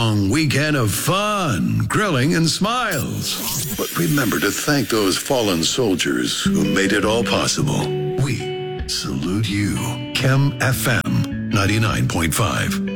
long weekend of fun, grilling, and smiles. But remember to thank those fallen soldiers who made it all possible. We salute you. Chem FM 99.5.